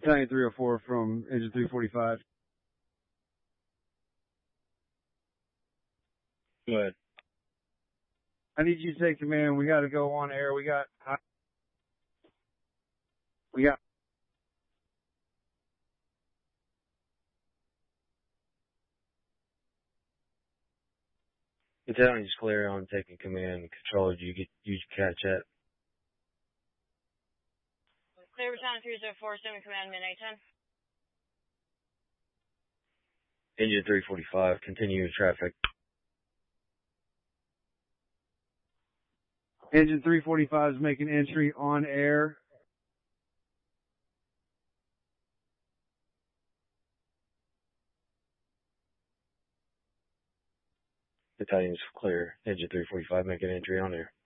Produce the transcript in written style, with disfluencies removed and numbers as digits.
Battalion 304 from Engine 345. Go ahead. I need you to take command. We got to go on air. We got. Battalion's clear on taking command. Controller, do you catch that? Clear Battalion 304, assuming command mid 810. Engine 345, continue traffic. Engine 345 is making entry on air. Battalion's clear. Engine 345 making entry on air.